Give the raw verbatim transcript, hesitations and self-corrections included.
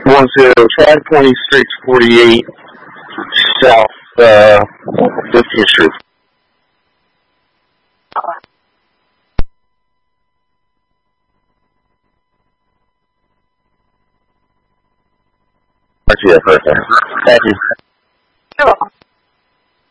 one zero five twenty-six forty-eight South uh, fifteenth Street. I see that first. Thank you.